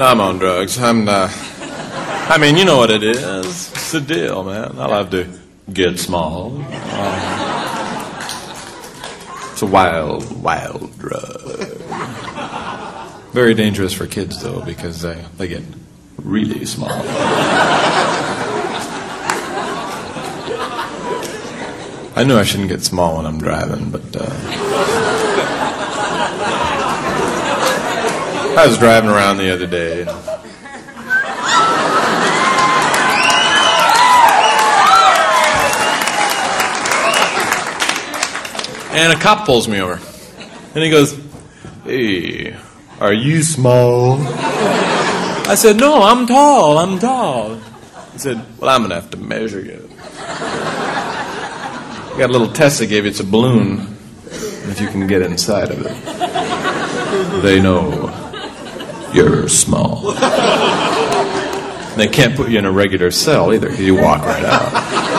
I'm on drugs. I mean, you know what it is. It's the deal, man. I'll have to get small. It's a wild, wild drug. Very dangerous for kids, though, because they get really small. I knew I shouldn't get small when I'm driving, but I was driving around the other day. And a cop pulls me over. And he goes, "Hey, are you small?" I said, "No, I'm tall. He said, "Well, I'm going to have to measure you. I got a little test they gave you. It's a balloon. And if you can get inside of it, they know you're small." They can't put you in a regular cell either, because you walk right out.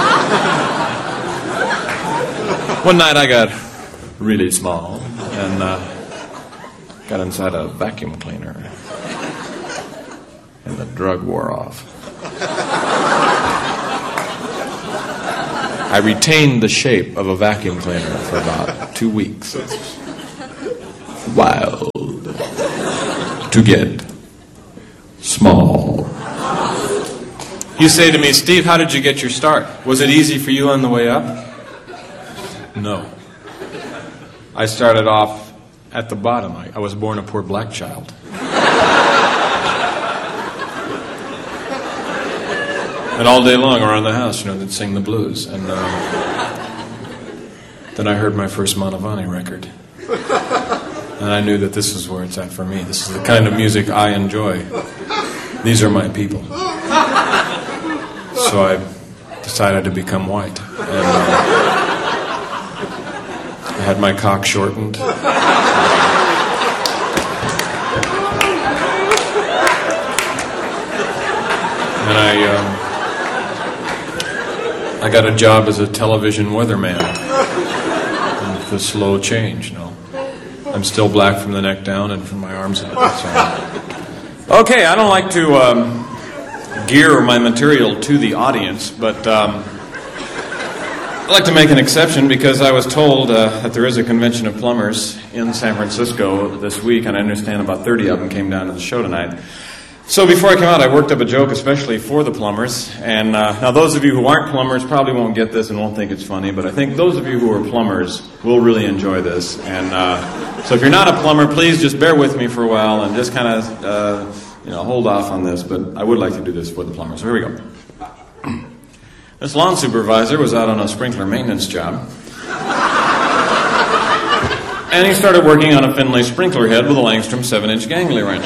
One night I got really small and got inside a vacuum cleaner, and the drug wore off. I retained the shape of a vacuum cleaner for about 2 weeks. It's wild to get small. You say to me, "Steve, how did you get your start? Was it easy for you on the way up?" No. I started off at the bottom. I was born a poor black child. And all day long around the house, they'd sing the blues. And then I heard my first Mantovani record. And I knew that this is where it's at for me. This is the kind of music I enjoy. These are my people. So I decided to become white. And I had my cock shortened. And I got a job as a television weatherman. And it's a slow change, I'm still black from the neck down and from my arms up. So. Okay, I don't like to gear my material to the audience, but I'd like to make an exception because I was told that there is a convention of plumbers in San Francisco this week, and I understand about 30 of them came down to the show tonight. So before I came out, I worked up a joke especially for the plumbers. And now those of you who aren't plumbers probably won't get this and won't think it's funny, but I think those of you who are plumbers will really enjoy this. And so if you're not a plumber, please just bear with me for a while and just kind of hold off on this. But I would like to do this for the plumbers. So here we go. This lawn supervisor was out on a sprinkler maintenance job. And he started working on a Finlay sprinkler head with a Langstrom 7-inch gangly wrench.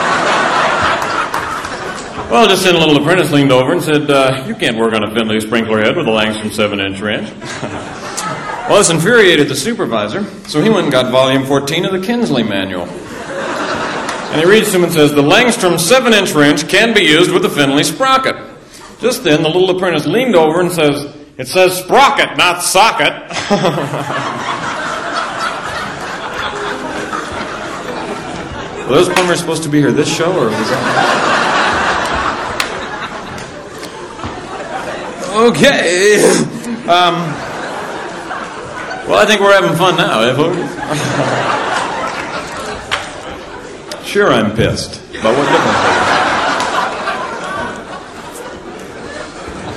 Well, just then a little apprentice leaned over and said, "You can't work on a Finlay sprinkler head with a Langstrom 7-inch wrench." Well, this infuriated the supervisor, so he went and got volume 14 of the Kinsley manual. And he reads to him and says, "The Langstrom 7-inch wrench can be used with the Finlay sprocket." Just then, the little apprentice leaned over and says, "It says sprocket, not socket." Were those plumbers supposed to be here this show, or was that... Okay. Well, I think we're having fun now, eh, folks? Sure, I'm pissed. But what difference?